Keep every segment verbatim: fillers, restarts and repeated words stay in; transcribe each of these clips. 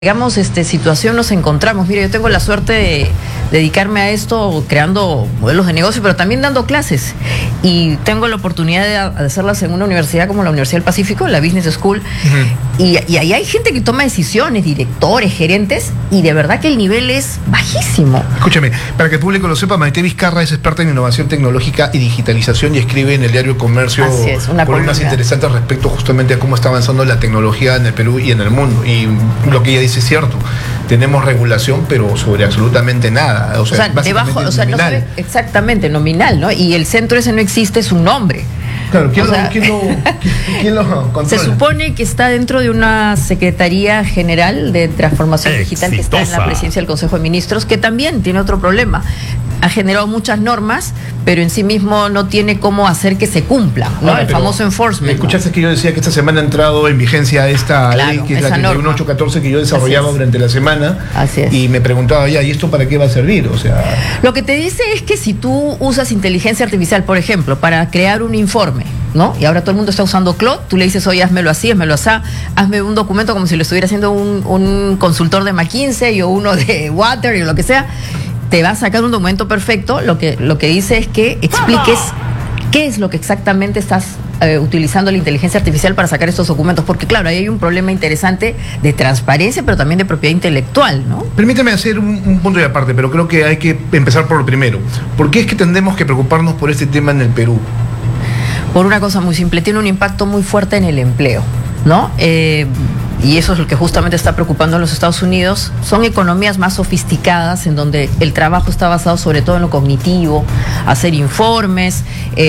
digamos, este, situación nos encontramos. Mira, yo tengo la suerte de dedicarme a esto creando modelos de negocio, pero también dando clases. Y tengo la oportunidad de, de hacerlas en una universidad como la Universidad del Pacífico, la Business School. Uh-huh. y, y ahí hay gente que toma decisiones, directores, gerentes, y de verdad que el nivel es bajísimo. Escúchame, para que el público lo sepa, Maite Vizcarra es experta en innovación tecnológica y digitalización y escribe en el diario Comercio es, una columnas interesantes respecto justamente a cómo está avanzando la tecnología en el Perú y en el mundo. Y lo que ella dice es cierto, tenemos regulación, pero sobre absolutamente nada. O sea, o sea debajo, o sea, no sabe exactamente, nominal, ¿no? Y el centro ese no existe, es un nombre. Claro, ¿quién, o lo, sea, ¿quién, lo, ¿quién lo controla? Se supone que está dentro de una Secretaría General de Transformación Exitosa. Digital que está en la presidencia del Consejo de Ministros, que también tiene otro problema. Ha generado muchas normas, pero en sí mismo no tiene cómo hacer que se cumplan, ¿no? Ahora, el famoso enforcement. Escuchaste, ¿no? Que yo decía que esta semana ha entrado en vigencia esta claro, ley, que es la treinta y uno mil ochocientos catorce que yo desarrollaba durante la semana. Así es. Y me preguntaba ya, ¿y esto para qué va a servir? O sea, lo que te dice es que si tú usas inteligencia artificial, por ejemplo, para crear un informe, ¿no? Y ahora todo el mundo está usando Claude, tú le dices, oye, házmelo así, házmelo así, hazme un documento como si lo estuviera haciendo un, un consultor de McKinsey o uno de Water o lo que sea, te va a sacar un documento perfecto. Lo que, lo que dice es que expliques qué es lo que exactamente estás eh, utilizando la inteligencia artificial para sacar estos documentos, porque claro, ahí hay un problema interesante de transparencia, pero también de propiedad intelectual, ¿no? Permíteme hacer un, un punto de aparte, pero creo que hay que empezar por lo primero. ¿Por qué es que tendemos que preocuparnos por este tema en el Perú? Por una cosa muy simple, tiene un impacto muy fuerte en el empleo, ¿no? Eh, y eso es lo que justamente está preocupando a los Estados Unidos. Son economías más sofisticadas en donde el trabajo está basado sobre todo en lo cognitivo, hacer informes,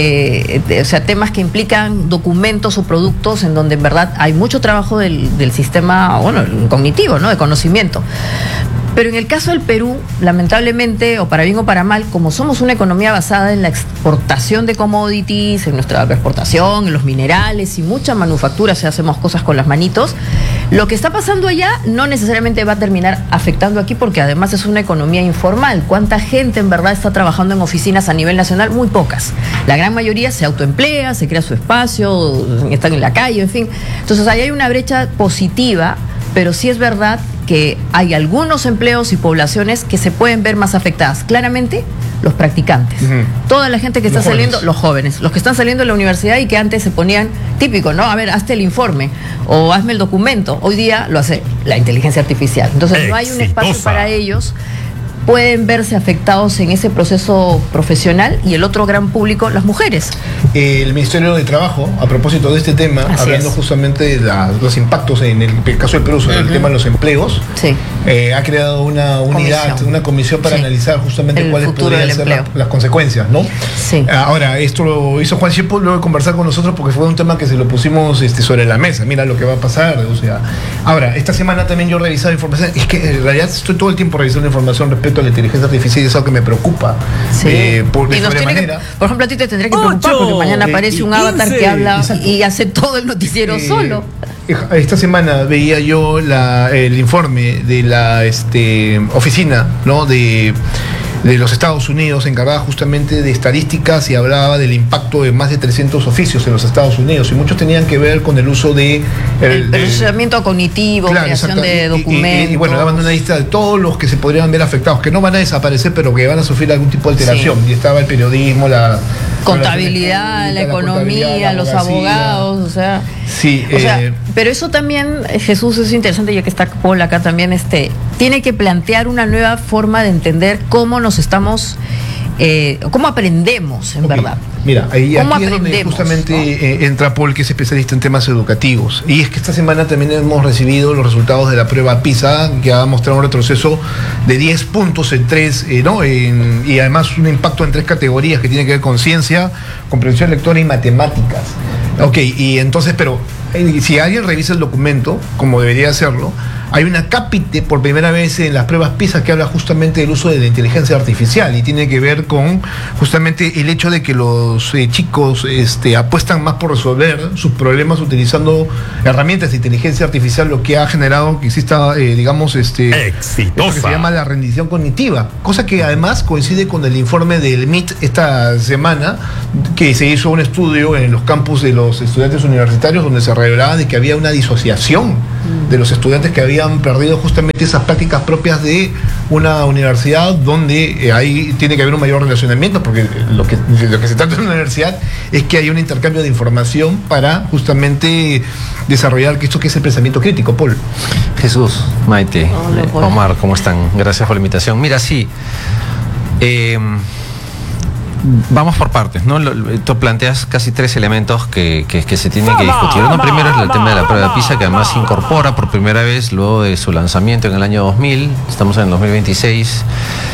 eh, de, o sea, temas que implican documentos o productos en donde en verdad hay mucho trabajo del, del sistema, bueno, cognitivo, ¿no? De conocimiento. Pero en el caso del Perú, lamentablemente, o para bien o para mal, como somos una economía basada en la exportación de commodities, en nuestra exportación, en los minerales y mucha manufactura, o sea, hacemos cosas con las manitos, lo que está pasando allá no necesariamente va a terminar afectando aquí, porque además es una economía informal. ¿Cuánta gente en verdad está trabajando en oficinas a nivel nacional? Muy pocas. La gran mayoría se autoemplea, se crea su espacio, están en la calle, en fin. Entonces, ahí hay una brecha positiva, pero sí es verdad que hay algunos empleos y poblaciones que se pueden ver más afectadas. Claramente, los practicantes. Uh-huh. Toda la gente que está los saliendo, jóvenes. los jóvenes, los que están saliendo de la universidad y que antes se ponían, típico, ¿no? A ver, hazte el informe o hazme el documento. Hoy día lo hace la inteligencia artificial. Entonces, Exitosa. No hay un espacio para ellos. Pueden verse afectados en ese proceso profesional, y el otro gran público, las mujeres. El Ministerio de Trabajo, a propósito de este tema, Así hablando es. justamente de la, los impactos en el, el caso del Perú sobre uh-huh. el tema de los empleos, sí. eh, ha creado una unidad, comisión. una comisión para sí. analizar justamente el cuáles podrían ser la, las consecuencias, ¿no? Sí. Ahora, esto lo hizo Juan Chipo luego de conversar con nosotros, porque fue un tema que se lo pusimos este, sobre la mesa. Mira lo que va a pasar, o sea. Ahora, esta semana también yo he revisado información, es que en realidad estoy todo el tiempo revisando información respecto a la inteligencia artificial, y es algo que me preocupa. Sí. Eh, por, de y nos tiene que, por ejemplo, a ti te tendría que preocupar porque mañana aparece eh, un avatar que habla Exacto. y hace todo el noticiero eh, solo. Esta semana veía yo la, el informe de la este, oficina, ¿no? de de los Estados Unidos, encargada justamente de estadísticas, y hablaba del impacto de más de trescientos oficios en los Estados Unidos, y muchos tenían que ver con el uso de el, el procesamiento cognitivo, claro, creación de documentos. Y, y, y bueno, daban una lista de todos los que se podrían ver afectados, que no van a desaparecer, pero que van a sufrir algún tipo de alteración. Sí. Y estaba el periodismo, la contabilidad, la, la economía, la los abogados, o sea. Sí, o sea, eh, pero eso también, Jesús, es interesante, ya que está Paul acá también, este, tiene que plantear una nueva forma de entender cómo nos estamos, eh, cómo aprendemos, en okay. verdad. Mira, ahí aquí es donde justamente, ¿no? eh, entra Paul, que es especialista en temas educativos. Y es que esta semana también hemos recibido los resultados de la prueba PISA, que ha mostrado un retroceso de diez puntos en tres, eh, ¿no? En, y además un impacto en tres categorías que tienen que ver con ciencia, comprensión lectora y matemáticas. Ok, y entonces, pero eh, si alguien revisa el documento, como debería hacerlo, hay una cápite por primera vez en las pruebas PISA que habla justamente del uso de la inteligencia artificial, y tiene que ver con justamente el hecho de que los eh, chicos este, apuestan más por resolver sus problemas utilizando herramientas de inteligencia artificial, lo que ha generado que exista, eh, digamos, este, Exitosa. Esto que se llama la rendición cognitiva, cosa que además coincide con el informe del M I T esta semana, que se hizo un estudio en los campus de los estudiantes universitarios donde se revelaba de que había una disociación de los estudiantes que habían perdido justamente esas prácticas propias de una universidad donde eh, ahí tiene que haber un mayor relacionamiento, porque lo que, lo que se trata en una universidad es que hay un intercambio de información para justamente desarrollar esto que es el pensamiento crítico. Paul. Jesús, Maite, Hola, Paul. Omar, ¿cómo están? Gracias por la invitación. Mira, sí, eh, vamos por partes, ¿no? Tú planteas casi tres elementos que, que, que se tienen que discutir. Uno primero es el tema de la prueba de PISA, que además se incorpora por primera vez luego de su lanzamiento en el año dos mil, estamos en el dos mil veintiséis,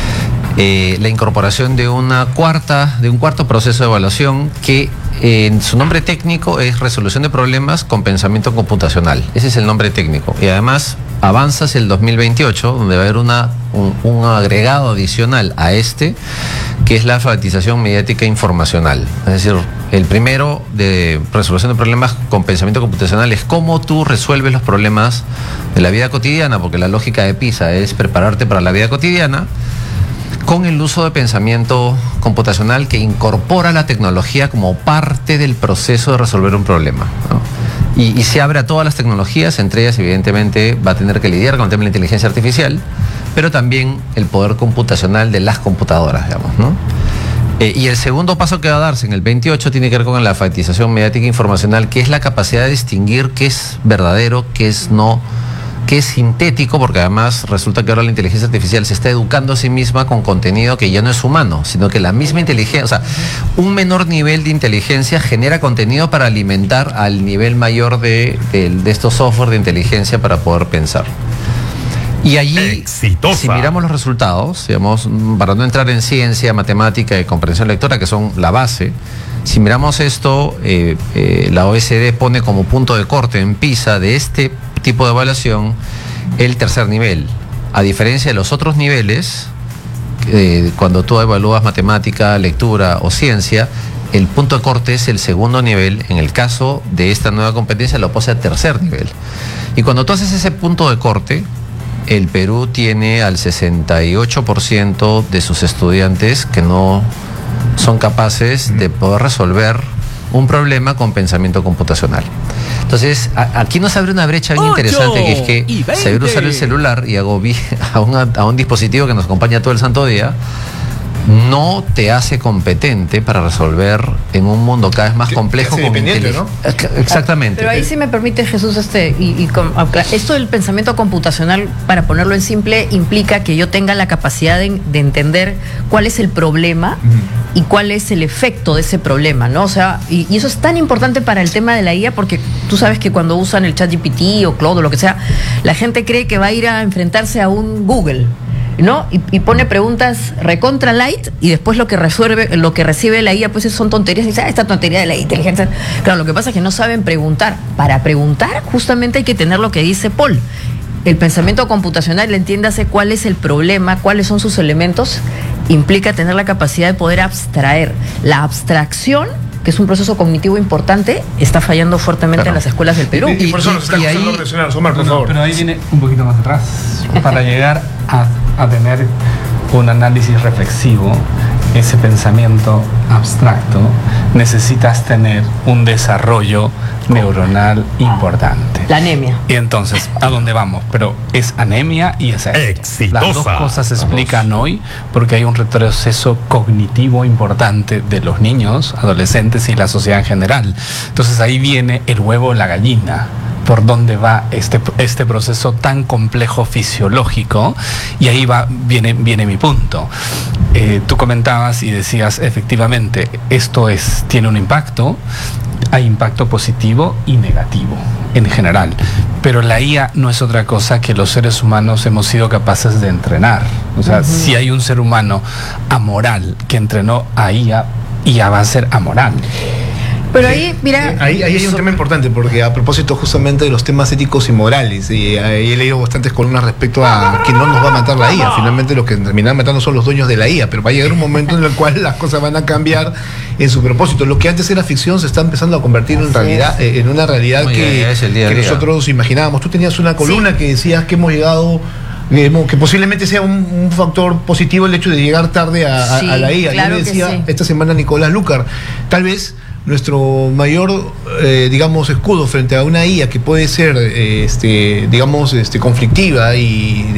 eh, la incorporación de una cuarta, de un cuarto proceso de evaluación que eh, en su nombre técnico es resolución de problemas con pensamiento computacional. Ese es el nombre técnico. Y además avanza hacia el dos mil veintiocho, donde va a haber una, un, un agregado adicional a este, que es la alfabetización mediática informacional. Es decir, el primero de resolución de problemas con pensamiento computacional es cómo tú resuelves los problemas de la vida cotidiana, porque la lógica de PISA es prepararte para la vida cotidiana con el uso de pensamiento computacional que incorpora la tecnología como parte del proceso de resolver un problema, ¿no? Y, y se abre a todas las tecnologías, entre ellas evidentemente va a tener que lidiar con el tema de la inteligencia artificial, pero también el poder computacional de las computadoras, digamos, ¿no? Eh, y el segundo paso que va a darse en el veintiocho tiene que ver con la alfabetización mediática informacional, que es la capacidad de distinguir qué es verdadero, qué es no, qué es sintético, porque además resulta que ahora la inteligencia artificial se está educando a sí misma con contenido que ya no es humano, sino que la misma inteligencia, o sea, un menor nivel de inteligencia genera contenido para alimentar al nivel mayor de, de, de estos software de inteligencia para poder pensar. Y allí, Exitosa. si miramos los resultados, digamos, para no entrar en ciencia, matemática y comprensión lectora, que son la base, si miramos esto, eh, eh, la O E C D pone como punto de corte en PISA de este tipo de evaluación el tercer nivel. A diferencia de los otros niveles, eh, cuando tú evalúas matemática, lectura o ciencia, el punto de corte es el segundo nivel. En el caso de esta nueva competencia lo pone a tercer nivel. Y cuando tú haces ese punto de corte, el Perú tiene al sesenta y ocho por ciento de sus estudiantes que no son capaces de poder resolver un problema con pensamiento computacional. Entonces, a, aquí nos abre una brecha bien interesante, que es que saber usar el celular y hago a, una, a un dispositivo que nos acompaña todo el santo día no te hace competente para resolver en un mundo cada vez más complejo. Con independiente, ¿no? Exactamente. Pero ahí sí me permite, Jesús, este y, y con, esto del pensamiento computacional, para ponerlo en simple, implica que yo tenga la capacidad de, de entender cuál es el problema uh-huh. y cuál es el efecto de ese problema, ¿no? O sea, y, y eso es tan importante para el tema de la I A, porque tú sabes que cuando usan el ChatGPT o Claude o lo que sea, la gente cree que va a ir a enfrentarse a un Google, ¿no? Y, y pone preguntas recontra light y después lo que resuelve, lo que recibe la I A, pues son tonterías. Y dice, ah, esta tontería de la inteligencia. Claro, lo que pasa es que no saben preguntar. Para preguntar, justamente hay que tener lo que dice Paul. El pensamiento computacional, entiéndase cuál es el problema, cuáles son sus elementos, implica tener la capacidad de poder abstraer. La abstracción, que es un proceso cognitivo importante, está fallando fuertemente claro. en las escuelas del Perú. Y, y, y por eso nos está costando relacionar, Omar, por favor. Pero ahí viene un poquito más atrás. Para llegar a, a tener un análisis reflexivo, ese pensamiento abstracto, necesitas tener un desarrollo neuronal importante. La anemia. Y entonces, ¿a dónde vamos? Pero es anemia y es exitosa. Las dos cosas se explican hoy porque hay un retroceso cognitivo importante de los niños, adolescentes y la sociedad en general. Entonces ahí viene el huevo o la gallina. Por dónde va este, este proceso tan complejo fisiológico, y ahí va, viene, viene mi punto. Eh, tú comentabas y decías, efectivamente, esto es, tiene un impacto, hay impacto positivo y negativo en general, pero la I A no es otra cosa que los seres humanos hemos sido capaces de entrenar. O sea, uh-huh. si hay un ser humano amoral que entrenó a I A, I A va a ser amoral. Pero ahí, mira... Ahí, ahí hay un tema importante, porque a propósito justamente de los temas éticos y morales, y ahí he leído bastantes columnas respecto a que no nos va a matar la I A. Finalmente los que terminan matando son los dueños de la I A, pero va a llegar un momento en el cual las cosas van a cambiar en su propósito. Lo que antes era ficción se está empezando a convertir en realidad, eh, en una realidad Muy que, bien, que nosotros imaginábamos. Tú tenías una columna sí. que decías que hemos llegado... que posiblemente sea un, un factor positivo el hecho de llegar tarde a, sí, a, a la I A. Claro Yo le decía sí. esta semana a Nicolás Lucar, tal vez nuestro mayor, eh, digamos, escudo frente a una I A que puede ser, eh, este, digamos, este, conflictiva y